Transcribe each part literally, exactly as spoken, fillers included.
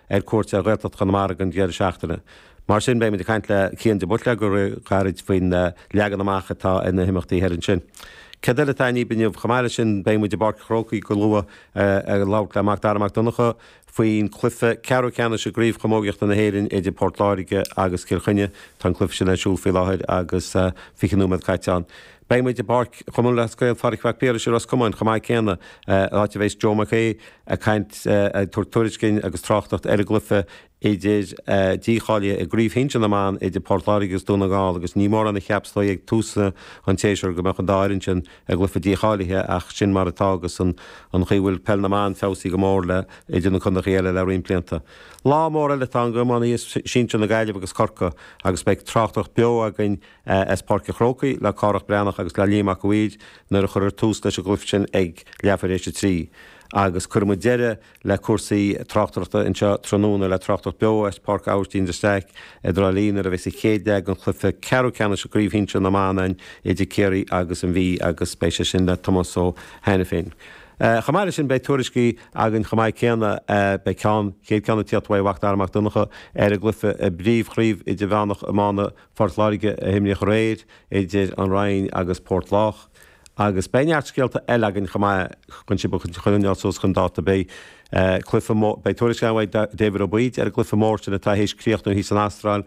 ar cuairt a réaltat chunamara an dear seachtainna. Mar sin bé me de caiint le cían de butla gur garid faoin leagan amach atá ina himachtaí ar an sin. Cadile taí biniuh chamáile sin bé mu de bar chrócaí go lua a lá le amach dar amach donnacha faoin clufa ceú ceanna se gríomh chomógeocht na héirann idir Portláirige agus Kilchunne tá clufa sin asúl fé láthir agus fichanúmad caiiteán. Bei mu de bar chumún le scoil faricfah péir se ras cumáin chamáid céanna áte bhééis Joe Mackay a caiint tuairtuiricin agus tráchtacht ar a glufa idir díáile a gríomh hinse amán idir Portláirigus dúna gáil agus ní mór an na cheapsla ag túsa an téisiir go meach an dáirn sin a glufa díáilethe ach sin mar atágus an chuhfuil pell namán fésaí go mór le idir na chuna chéile le riimplínta. Lá mór eile tá go man íos sin na gaiileh agus corca agus be tráchtacht beo a gin as parca chrócaí le cárach breannach agus le líach gohíd nar a chur tús leis a glufa sin ag leafaréis trí. Agus chuma deire le cuasaí trachtarachta inseo tróna le trachtach beo as Park Áistín de Steig idir lína a bheits chéide an chlufa ceú ceanna se gríomh hinse na mánain idir céirí agus an bhí agus spéise sin le Thomas ó hena féin. Chamáile sin bei tuairiscí agan chamáid céanna be ceán chéad ceanna tíothhaid wachttarach dunacha ar a glufa a bríomh chríomh idir bhenach amána Fortláirige a himneach réid idir an Rhain agus Portlách. Agus béart scéalta eile an chumá chun si chuineás chun dáta bé clufa bei tuairiscáhaid David O'Boyd ar a glufa mórte na tá hééis críochtú hí an Astráil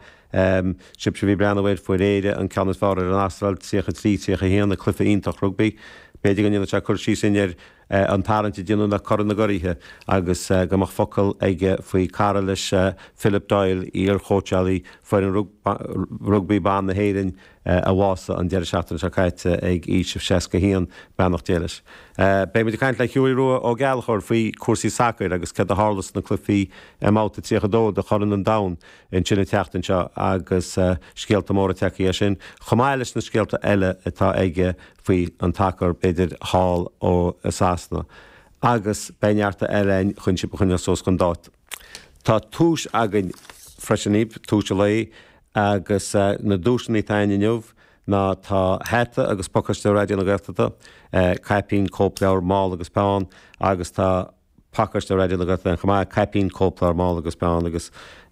sib se bhí breanahfuir foiir réide an ceannas fáir an Astráil tíocha trí tíocha héanana clufa ionintach rugbí. Beidir gan se chuir sí sin ar an taranta dionú na choran na goíthe agus gomach focail ige faoi cara leis Philip Doyle í ar chótealaí foiir an rugbí ban na héirann a bhása an deir seachtain se caiite ag ísih seca híon benach déiles. Bé mu caiint le hiúí ruá ó gealchir faoi cuasaí sacir agus ce a hálas na clufií máta tíocha dó de choran an dam in sinna teachtain seo agus scéalta móra teí sin. Chomáiles na scéalta eile atá ige faoi an takear beidir hall ó asásna. Agus béarta eile chun si chunne sós chun dát. Tá túis agan freisinníb túise lei agus na dúisinaí tainniuh ná tá heta agus pocaiste réidir na gataata, caipín cóplair má agus pán agus tá pacaiste réidir na gata chumá caipín cóplair má agus pán agus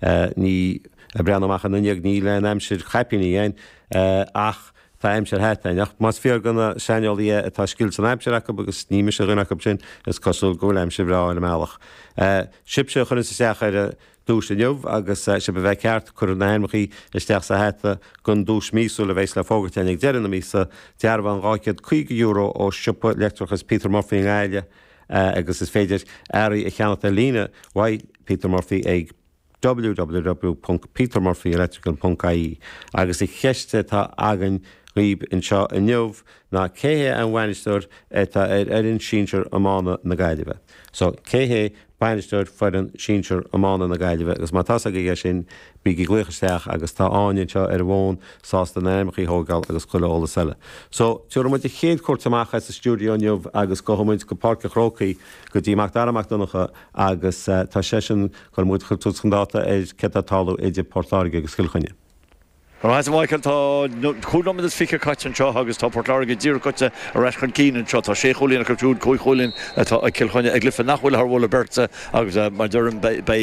ní breanamach an nuneag ní le aimsir caipíní dhéin ach tá aimsir hetain. Ach mas fear ganna seáí atá skill san aimsir acu agus níime se rinach sin is cosúil ggóil aimsir rá le meach. Sibse chun sa seach ar dús inniuh agus se be bheith ceart chur na heimachí isteach sa heta gon dús mísú le bhééis le fógartein ag deanna mísa dearbh an gáiciad chuig euro ó siúpa letrachas Peter Murphy in Eile agus is féidir airí a cheannata lína wai Peter Murphy ag w w w dot peter murphy electrical dot I E agus i cheiste tá agan riomh in seo inniuh ná céthe an bhainisteir atá ar an sínsir amána na gaiileh. So céthe bainisteir fuir an sínsir amána na gaiileh agus má tá aige sin bí gluchaisteach agus tá áin seo ar bhin sásta na éimachí thógáil agus chuileolalas eile. So tuair muid chéad cuairtamach sa stúdióniuh agus go muid go parca chrócaí go dtíach daramach donnacha agus tá sé sin chu muid chuú chudáta é cetátalú idir Portláirige agus Kilchunne. Right, Michael, tá chuúm is ficha caiin seo agus tá Portláirige dír coite a reis chun cían seo tá sé cholín a chuúd chuig cholín atá Kilchunne ag glyfa nachhfuil ar bhla berta agus mar dúm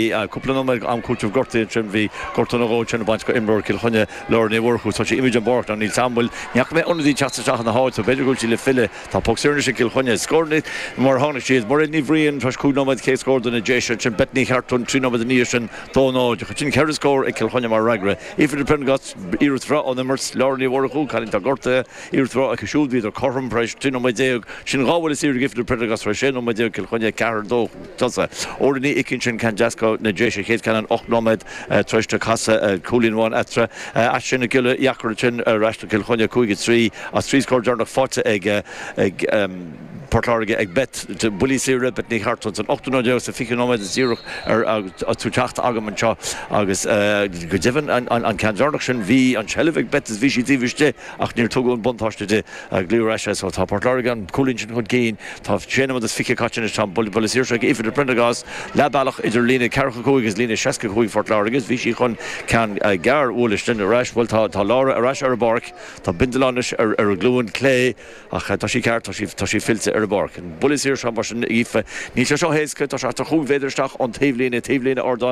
cúpla am cúteamh gortaí sin bhí gortan aráid sin baint go imbir Kilchunne leir néhharchú tá sé imid an bort an níl samfuil neach mé onadí teasteach na háid, beidir gúil sí le fille tá poxúne sin Kilchunne scóirna mar tháinig siad mar ní bhríon tras cúnomid cé scóir na déise sin betní cheartún trínomid níos sin dónáid chu sin ceir scóir ag Kilchunne mar regra. Ifir de Prendergast Iruthra on the Mertz Lorny Warhu, Kalinta Gorte, Iruthra, a should be the Corum Price, Tino Medeo, Shingawa is here to give the Predagas Rashen, Medeo, Kilhonia, Cardo, Tosa, Ordini, Ikinchin, Kanjasko, Najesha, Kate Canon, Ochnomed, Treshta Casa, Kulin one, Atra, Ashin, Gilla, Yakurchin, Rashta, Kilhonia, Kuigi three, a three score journal Fort egg, egg, um, Portláirige ag bet to bully sire bet ní hartons an ochtonóide sa fiúnomid zero ar a túteacht agam an seo agus go divan an an canjarnach sin bhí an chelvig bet is bhí díhiste ach níor tugu an buntáiste a glúreise so tá Portláirige an coollin sin chun céin tá séna is fiche catin tá bully bully sire ag ifir de Prendergast le bailach idir lína carcha chuig is lína seaca chuig Portláirige bhí sí chun can gar úlistin a reis bhil tá tá lára a reis ar a barc tá bindelánis ar ar a glúin clé ach tá sí ceart tá sí tá sí filte ar bark. Bullis here, some Ife, Nisha Hayes, Kutash, Hu Vederstach on Tavlin, Tavlin or